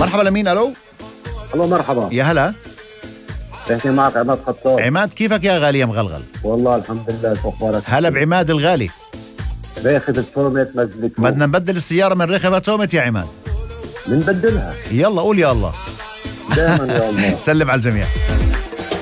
مرحبا لمين؟ الو الو مرحبا. يا هلا. تحكي معك عماد خطاب. عماد كيفك يا غالي يا مغلغل؟ والله الحمد لله. شو اخبارك؟ هلا بعماد الغالي. ريخة تومت مزلك. بدنا نبدل السيارة من رخبة تومت يا عماد. بنبدلها. يلا قول يا الله. دائما يا الله. سلم على الجميع.